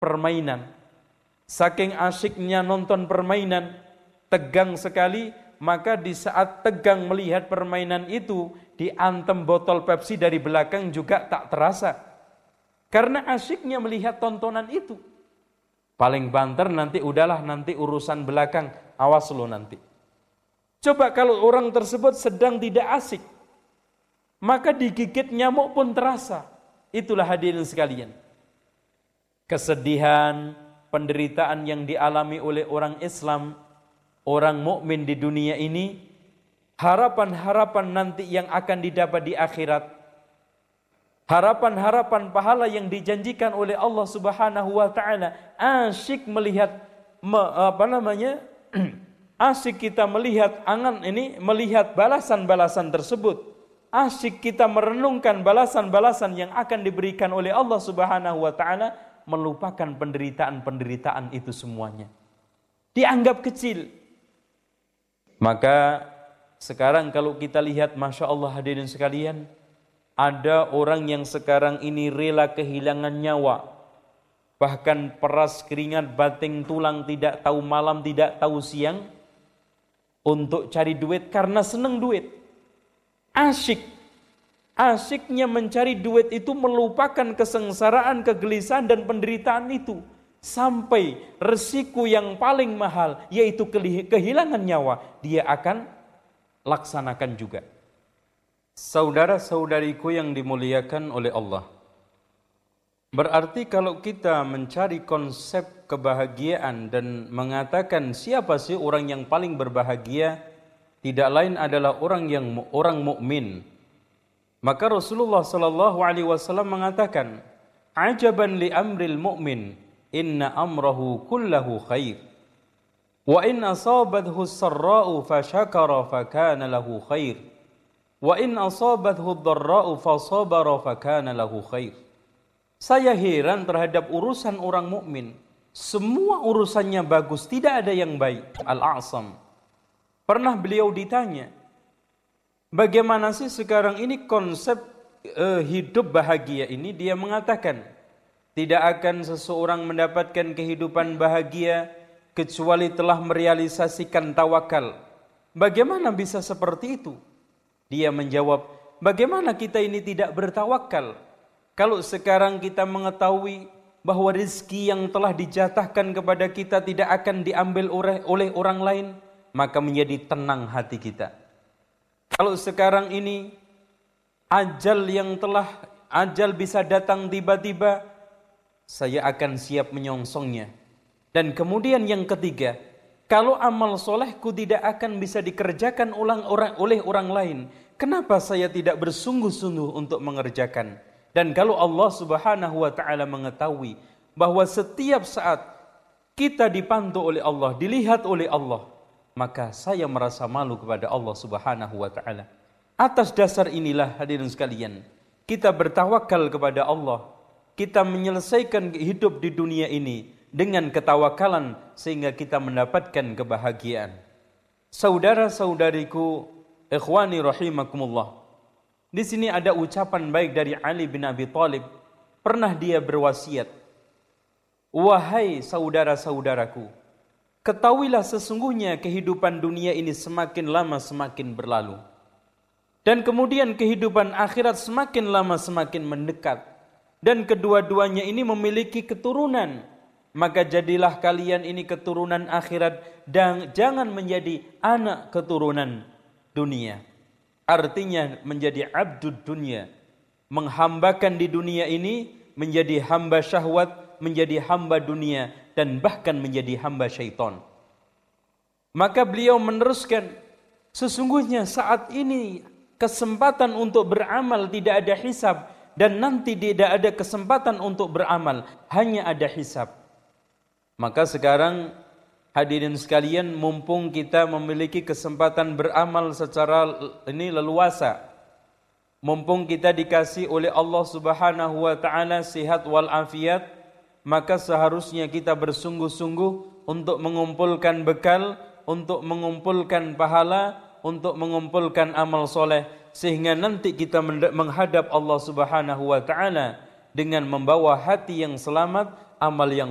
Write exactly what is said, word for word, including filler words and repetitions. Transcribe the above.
permainan. Saking asyiknya nonton permainan, tegang sekali, maka di saat tegang melihat permainan itu, diantem botol Pepsi dari belakang juga tak terasa. Karena asyiknya melihat tontonan itu. Paling banter nanti udahlah, nanti urusan belakang, awas lo nanti. Coba kalau orang tersebut sedang tidak asik, maka digigit nyamuk pun terasa. Itulah hadirin sekalian. Kesedihan, penderitaan yang dialami oleh orang Islam, orang mukmin di dunia ini, harapan-harapan nanti yang akan didapat di akhirat, harapan-harapan pahala yang dijanjikan oleh Allah Subhanahu wa taala, asyik melihat me, apa namanya? asyik kita melihat angan ini, melihat balasan-balasan tersebut. Asyik kita merenungkan balasan-balasan yang akan diberikan oleh Allah Subhanahu wa taala, melupakan penderitaan-penderitaan itu semuanya. Dianggap kecil. Maka sekarang kalau kita lihat, Masya Allah hadirin sekalian, ada orang yang sekarang ini rela kehilangan nyawa, bahkan peras keringat banting tulang, tidak tahu malam, tidak tahu siang, untuk cari duit karena senang duit. Asyik. Asyiknya mencari duit itu melupakan kesengsaraan, kegelisahan dan penderitaan itu. Sampai resiko yang paling mahal, yaitu kehilangan nyawa, dia akan laksanakan juga. Saudara-saudariku yang dimuliakan oleh Allah, berarti kalau kita mencari konsep kebahagiaan dan mengatakan siapa sih orang yang paling berbahagia, tidak lain adalah orang yang orang mukmin. Maka Rasulullah sallallahu alaihi wasallam mengatakan, "Ajaban li amril mu'min, inna amrahu kullahu khair. Wa in asabathu as-sarra'u fasyakara fakana lahu khair. Wa in asabathu ad-dharra'u fasabara fakana lahu khair." Saya heran terhadap urusan orang mukmin. Semua urusannya bagus, tidak ada yang baik. Al-A'sam. Pernah beliau ditanya, bagaimana sih sekarang ini konsep uh, hidup bahagia ini? Dia mengatakan, tidak akan seseorang mendapatkan kehidupan bahagia kecuali telah merealisasikan tawakal. Bagaimana bisa seperti itu? Dia menjawab, bagaimana kita ini tidak bertawakal? Kalau sekarang kita mengetahui bahwa rezeki yang telah dijatahkan kepada kita tidak akan diambil oleh, oleh orang lain, maka menjadi tenang hati kita. Kalau sekarang ini ajal yang telah ajal bisa datang tiba-tiba, saya akan siap menyongsongnya. Dan kemudian yang ketiga, kalau amal solehku tidak akan bisa dikerjakan ulang orang, oleh orang lain, kenapa saya tidak bersungguh-sungguh untuk mengerjakan? Dan kalau Allah Subhanahu wa taala mengetahui bahwa setiap saat kita dipantau oleh Allah, dilihat oleh Allah, maka saya merasa malu kepada Allah Subhanahu wa taala. Atas dasar inilah hadirin sekalian, kita bertawakal kepada Allah. Kita menyelesaikan hidup di dunia ini dengan ketawakalan sehingga kita mendapatkan kebahagiaan. Saudara-saudariku, ikhwani rahimakumullah. Di sini ada ucapan baik dari Ali bin Abi Thalib. Pernah dia berwasiat, wahai saudara-saudaraku, ketahuilah sesungguhnya kehidupan dunia ini semakin lama semakin berlalu. Dan kemudian kehidupan akhirat semakin lama semakin mendekat. Dan kedua-duanya ini memiliki keturunan. Maka jadilah kalian ini keturunan akhirat dan jangan menjadi anak keturunan dunia. Artinya menjadi abdud dunia. Menghambakan di dunia ini menjadi hamba syahwat, menjadi hamba dunia, dan bahkan menjadi hamba syaitan. Maka beliau meneruskan, sesungguhnya saat ini kesempatan untuk beramal tidak ada hisab, dan nanti tidak ada kesempatan untuk beramal, hanya ada hisab. Maka sekarang hadirin sekalian, mumpung kita memiliki kesempatan beramal secara ini leluasa, mumpung kita dikasih oleh Allah Subhanahu wa taala sehat wal afiat, maka seharusnya kita bersungguh-sungguh untuk mengumpulkan bekal, untuk mengumpulkan pahala, untuk mengumpulkan amal soleh, sehingga nanti kita menghadap Allah Subhanahu wa taala dengan membawa hati yang selamat, amal yang